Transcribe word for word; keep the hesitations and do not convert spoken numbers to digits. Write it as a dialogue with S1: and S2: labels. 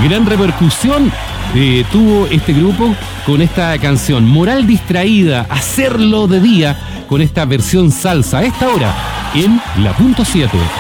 S1: gran repercusión eh, tuvo este grupo con esta canción. Moral distraída, hacerlo de día, con esta versión salsa a esta hora en La Punto siete.